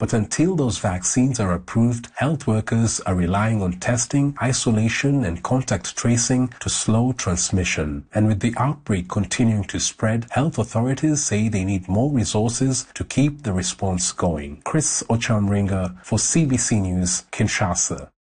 But until those vaccines are approved, health workers are relying on testing, isolation, and contact tracing to slow transmission. And with the outbreak continuing to spread, health authorities say they need more resources to keep the response going. Chris Ochamringa for CBC News, Kinshasa.